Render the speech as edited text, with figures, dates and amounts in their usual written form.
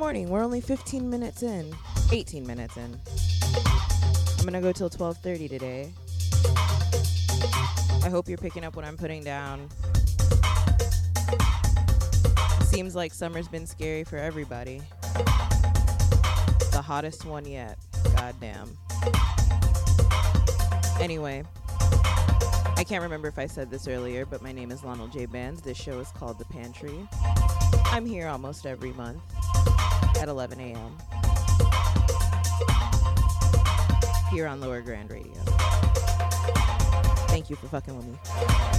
morning. We're only 15 minutes in. 18 minutes in. I'm going to go till 12:30 today. I hope you're picking up what I'm putting down. Seems like summer's been scary for everybody. The hottest one yet. Goddamn. Anyway, I can't remember if I said this earlier, but my name is Lonald J. Bands. This show is called The Pantry. I'm here almost every month at 11 a.m. here on Lower Grand Radio. Thank you for fucking with me.